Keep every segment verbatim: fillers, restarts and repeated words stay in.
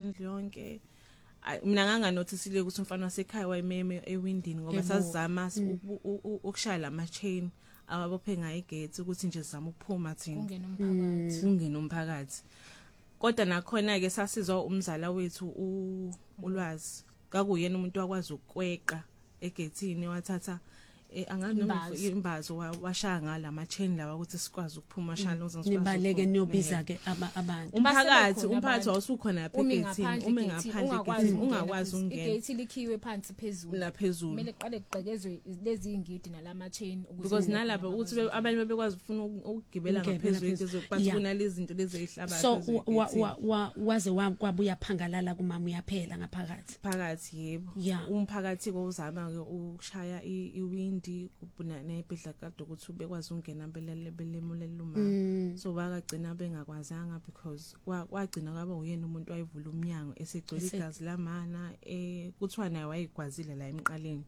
indlu yonke. Mina nganganotisile ukuthi umfana wasekhaya wayememe ewindini ngoba sasizama ukushaya lama chain ababophe ngayo igate ukuthi nje sizama ukuphuma thina ungena umphakathi ungena umphakathi. Kodwa nakhona ke sasizwa umzala wethu ulwazi kakuyena umuntu wakwazi ukweqa egethini wathatha angani noma imbazo washaya ngala ma chain lawa ukuthi sikwazi ukuphuma shana uzongisibaza nibaleke niyobiza ke abantu umphakathi umphakathi awusukhona lapha egethini uma ngaphandle ungakwazi ungena igate likhiwe phansi phezulu la phezulu kumele kuqale kuqekezwe lezi ingidi nalama chain because nalapha ukuthi abanye bebekwazi ukufuna ukugibela ngaphezulu into bathuna lezi zinto lezi ezihlaba so waze kwabuya phangalala kumama uyaphela ngaphakathi phakathi yebo umphakathi kozama ke ukushaya iwindi kubuna nebhedla kade ukuthi bekwazi ungena belele belemulela uma so bakagcina bengakwazanga because kwagcina kwaba uyena umuntu wayevula umnyango esegcwele igazi lamana eh kuthiwa naye wayigwazile la emqaleni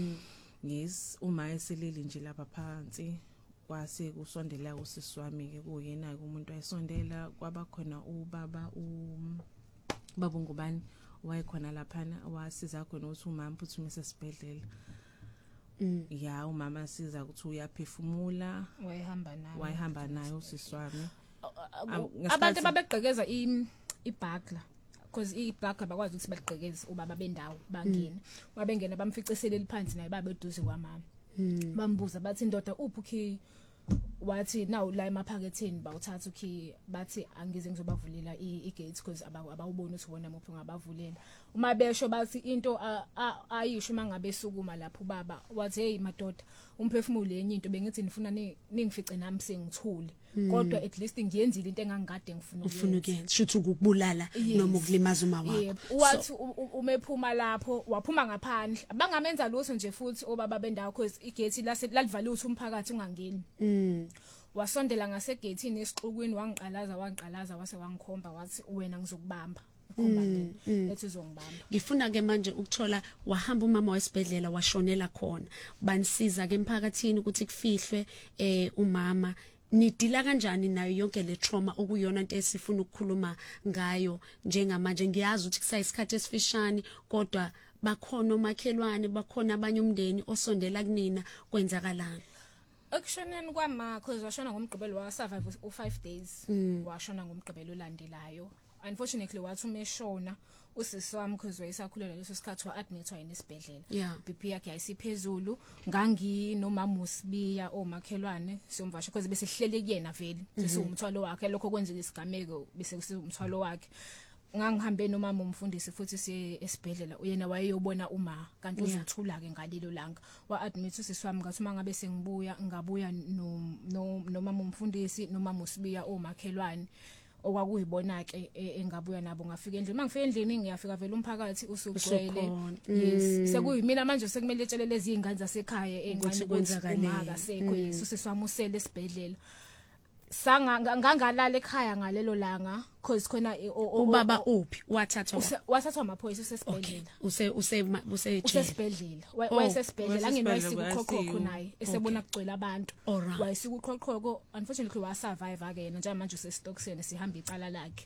yes uma eselele nje lapha phansi kwase kusondela usisi wami ke kuyena ke umuntu wayesondela kwaba khona ubaba ubaba ngubani wayekhona laphana wasiza khona ukuthi umama phuthumise esibhedlela. Ya umama siza ukuthi uyaphefumula wayehamba naye wayehamba naye usisi wami abantu babegqekeza ibhagla because ibhagla bakwazi ukuthi bagqekeze ubaba bendawo bangena wabengena bamficisele phansi naye babeduze kwamama bambuza bathi indoda uphi wathi nawu la emaphaketheni bawuthatha ukhi bathi angize ngizobavulela igate because abawubona ukuthi wona muphi ngabavulela uma besho bathi into ayisho mangabe sukuma lapho baba wathi hey madoda umphefumulo yenye into bengithi nifuna ningifice nami sengithule kodwa at least ngiyenzile into engangikade ngifuna ufuna ukuyenza shuthi ukubulala noma ukulimaza uma wakho wathi umephuma lapho waphuma ngaphandle bangamenza lutho nje futhi obaba bendawo because igate lalivale ukuthi umphakathi ungangeni wasondela ngasegethini esixukwini wangiqalaza wangiqalaza wase wangikhomba wathi wena ngizokubamba ukhomba mina ethi uzongibamba. Ngifuna ke manje ukuthola wahamba umama wesibhedlela washonela khona banisiza ke emphakathini ukuthi kufihlwe eh umama nidila kanjani nayo yonke le trauma okuyona into esifuna ukukhuluma ngayo njengamanje ngiyazi ukuthi kusayisikhathi esifishane kodwa bakhona omakhelwane bakhona abanye umndeni osondela kunina kwenzakalana. Akushoneni kwama cause washona ngomgqibelo wa survive u five days washona ngomgqibelo olandelayo unfortunately wathi umeshona usisi wami cause wayesakhulelwa leso sikhathi wa admitwa yini esibhedlela B P yakhe ayisiphezulu ngangi nomama usibiya omakhelwane somvasha cause bese hlele kuyena vele sesiwumthwalo wakhe lokho kwenzeka isigameko bese kusumthwalo wakhe ngangihambe nomama umfundisi futhi siye esibhedlela uyena wayeyobona uma kanti uzothula ke ngalelo langa wa admit usisi wami ngathi mangabe sengibuya ngabuya no nomama umfundisi nomama usibiya omakhelwane okwakuyibona ke engabuya nabo ngafika endlini mangifika endlini ngiyafika vele umphakathi usugcwele yes sekuyimina manje sekumele etshele lezi ingane zasekhaya engane kwenzakala sekho Yesu seswamusele esibhedlela sanga ngangalala ekhaya ngalelo langa cause khona ubaba uphi wathathwa wathathwa amaphoyisa usesibhedlela use use use usesibhedlela wayesesibhedlela angenwayisika uqhoqho naye esebona kugcwele abantu wayisika uqhoqho unfortunately wa survive ake yena nje manje usesitokseni sihamba icala lakhe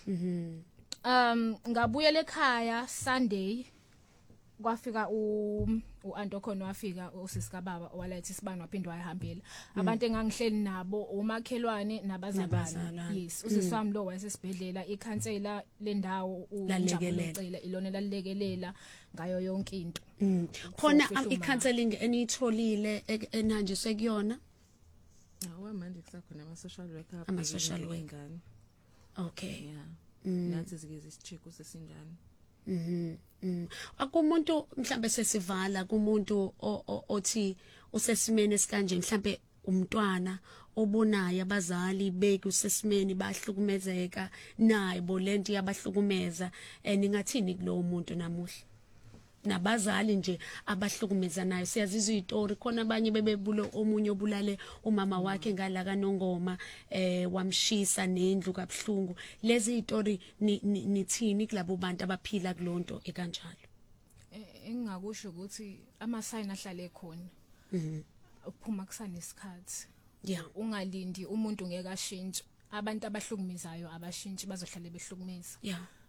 um ngabuyela ekhaya Sunday kwafika u uanto khona wafika usisikababa walathi isibani waphindwa wayihambela abantu engangihleli nabo umakhelwane nabazalwane yes usisami lo wayesesibhedlela ikhansela lendawo uJabulele ilona lalekelela ngayo yonke into khona icounseling enitholile enanje sekuyona awu manje kusakhona ama social worker ama social worker okay yeah nathi zike zisicheck usesinjani mhm mhm akumuntu mhlambe sesivala kumuntu othi usesimene sikanje mhlambe umntwana obonayo abazali beke usesimene bahlukumezeka naye bolenti yabahlukumeza ningathini kulowo muntu namuhla nabazali nje abahlukumeza nayo siyazizwa izitori khona abanye bebebulo omunye obulale umama wakhe ngala kaNongoma eh wamshisa nendlu kaBhlungu lezi izitori nithini kulabo bantu abaphila kulonto ekanjalo engingakusho ukuthi ama sign ahlale khona mhm ukuphuma kusana isikhathi yeah ungalindi umuntu ngeke ashintshe abantu abahlukumezayo abashintshi bazohlala behlukumeza yeah